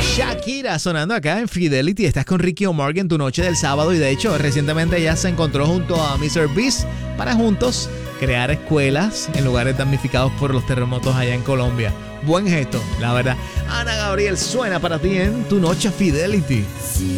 Shakira sonando acá en Fidelity. Estás con Ricky O'Mark en tu noche del sábado. Y de hecho, recientemente ella se encontró junto a Mr. Beast para juntos crear escuelas en lugares damnificados por los terremotos allá en Colombia. Buen gesto, la verdad. Ana Gabriel suena para ti en tu noche Fidelity.